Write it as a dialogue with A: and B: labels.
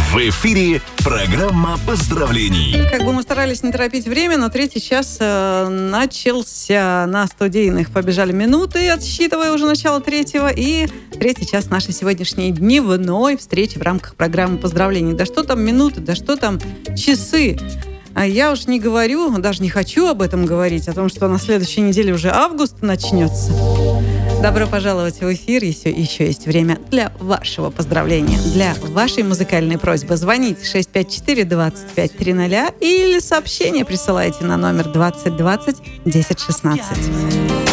A: В эфире программа поздравлений.
B: Как бы мы старались не торопить время, но третий час начался. На студийных побежали минуты, отсчитывая уже начало третьего. И третий час нашей сегодняшней дневной встречи в рамках программы поздравлений. Да что там минуты, да что там часы. Я уж не говорю, даже не хочу об этом говорить, о том, что на следующей неделе уже август начнется. Добро пожаловать в эфир. Еще есть время для вашего поздравления, для вашей музыкальной просьбы. Звоните 654-2530 или сообщение присылайте на номер 2020 1016.